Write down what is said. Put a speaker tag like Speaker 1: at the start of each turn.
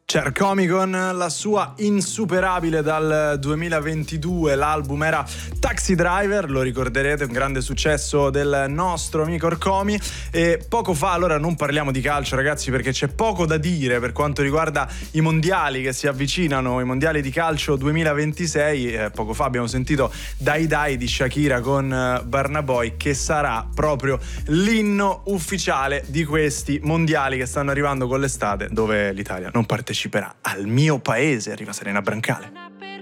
Speaker 1: Cercomi con la sua insuperabile dal 2022, l'album era Taxi Driver, lo ricorderete, un grande successo del nostro amico Ercomi. E poco fa, allora non parliamo di calcio ragazzi perché c'è poco da dire per quanto riguarda i mondiali che si avvicinano, i mondiali di calcio 2026. Poco fa abbiamo sentito Dai Dai di Shakira con Burna Boy, che sarà proprio l'inno ufficiale di questi mondiali che stanno arrivando con l'estate, dove l'Italia non parteciperà. Al mio paese arriva Serena Brancale.